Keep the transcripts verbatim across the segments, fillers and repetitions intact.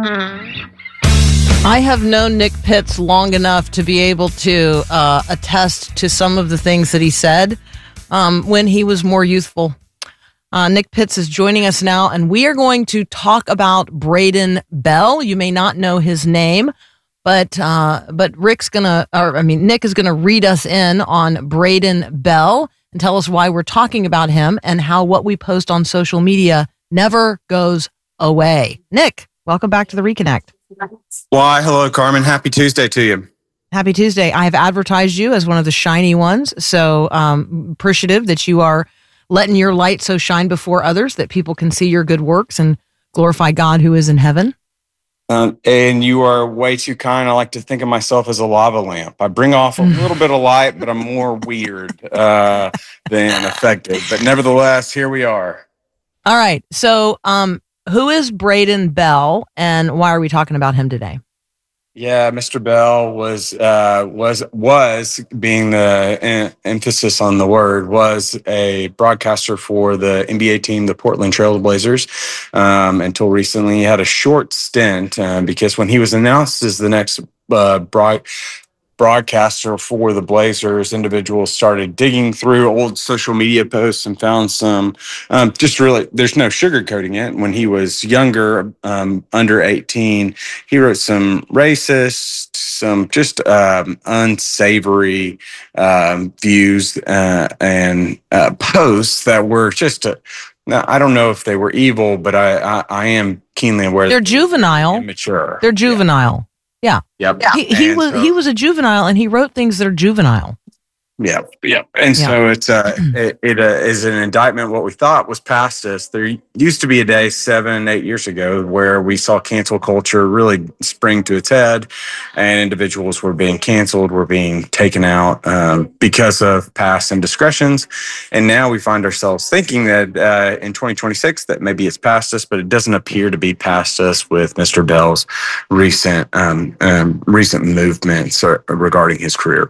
I have known Nick Pitts long enough to be able to uh, attest to some of the things that he said um, when he was more youthful. Uh, Nick Pitts is joining us now, and we are going to talk about Braden Bell. You may not know his name, but uh, but Rick's gonna, or I mean, Nick is gonna read us in on Braden Bell and tell us why we're talking about him and how what we post on social media never goes away. Nick, welcome back to the Reconnect. Why, hello, Carmen. Happy Tuesday to you. Happy Tuesday. I have advertised you as one of the shiny ones, so um, appreciative that you are letting your light so shine before others that people can see your good works and glorify God who is in heaven. Um, and you are way too kind. I like to think of myself as a lava lamp. I bring off a little bit of light, but I'm more weird uh, than effective. But nevertheless, here we are. All right. So um, who is Braden Bell, and why are we talking about him today? Yeah, Mister Bell was uh, was was being the em- emphasis on the word was a broadcaster for the N B A team, the Portland Trail Blazers. Um, until recently, he had a short stint uh, because when he was announced as the next uh, broad. broadcaster for the Blazers, individuals started digging through old social media posts and found some um, just really, there's no sugarcoating it. When he was younger, um, under eighteen, he wrote some racist, some just um, unsavory um, views uh, and uh, posts that were just a, now, I don't know if they were evil, but I, I, I am keenly aware they're juvenile. Immature. They're juvenile. Yeah. Yep. He, he was so, he was a juvenile, and he wrote things that are juvenile. Yeah, yeah, and Yeah. so it's uh, it, it uh, is an indictment. What we thought was past us. There used to be a day seven, eight years ago where we saw cancel culture really spring to its head, and individuals were being canceled, were being taken out um, because of past indiscretions. And now we find ourselves thinking that uh, in twenty twenty-six that maybe it's past us, but it doesn't appear to be past us with Mister Bell's recent um, um, recent movements regarding his career.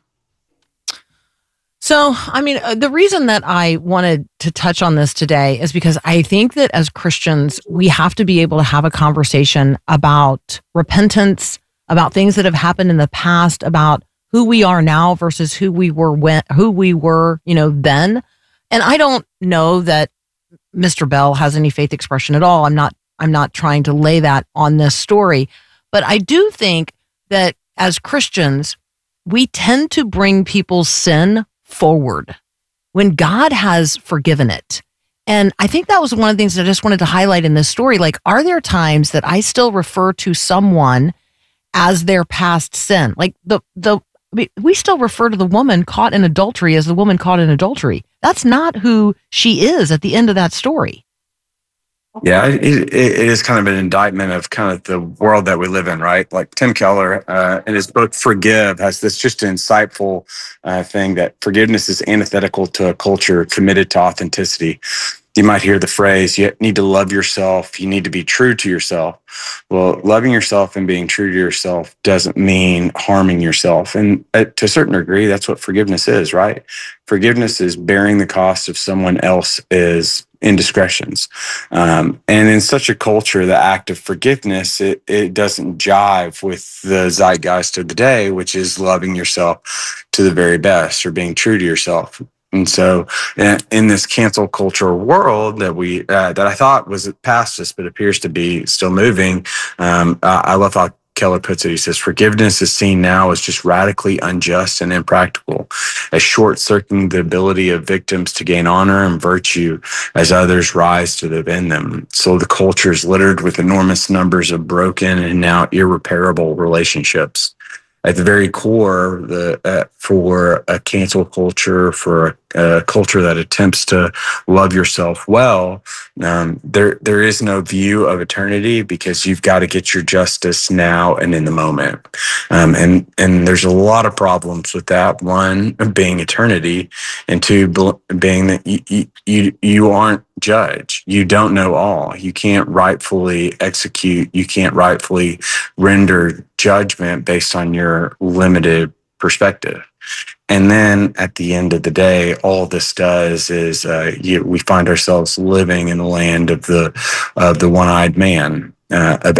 So, I mean, uh, the reason that I wanted to touch on this today is because I think that as Christians, we have to be able to have a conversation about repentance, about things that have happened in the past, about who we are now versus who we were when, who we were, you know, then. And I don't know that Mister Bell has any faith expression at all. I'm not, I'm not trying to lay that on this story, but I do think that as Christians, we tend to bring people's sin forward when God has forgiven it. And I think that was one of the things that I just wanted to highlight in this story. Like, are there times that I still refer to someone as their past sin? Like the, the, we still refer to the woman caught in adultery as the woman caught in adultery. That's not who she is at the end of that story. Yeah, it, it is kind of an indictment of kind of the world that we live in, right? Like Tim Keller uh, in his book Forgive has this just insightful uh, thing that forgiveness is antithetical to a culture committed to authenticity. You might hear the phrase, you need to love yourself, you need to be true to yourself. Well, loving yourself and being true to yourself doesn't mean harming yourself. And uh, to a certain degree, that's what forgiveness is, right? Forgiveness is bearing the cost of someone else's indiscretions. Um, and in such a culture, the act of forgiveness, it, it doesn't jive with the zeitgeist of the day, which is loving yourself to the very best or being true to yourself. And so in this cancel culture world that we uh, that I thought was past us, but appears to be still moving, um, uh, I love how Keller puts it. He says, forgiveness is seen now as just radically unjust and impractical, as short-circuiting the ability of victims to gain honor and virtue as others rise to defend them. So the culture is littered with enormous numbers of broken and now irreparable relationships. At the very core, the uh, for a cancel culture, for a, a culture that attempts to love yourself well, um, there there is no view of eternity because you've got to get your justice now and in the moment. Um, and and there's a lot of problems with that. One being eternity, and two being that you you you aren't judge. You don't know all. You can't rightfully execute. You can't rightfully render judgment based on your limited perspective. And then at the end of the day, all this does is uh, you, we find ourselves living in the land of the of the one-eyed man. Uh,